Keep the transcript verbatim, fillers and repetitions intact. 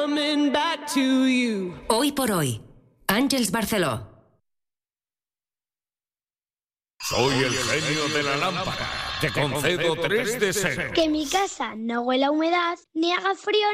Hoy por hoy, Àngels Barceló. Soy el genio de la lámpara. Te concedo tres deseos. Que mi casa no huela a humedad ni haga frío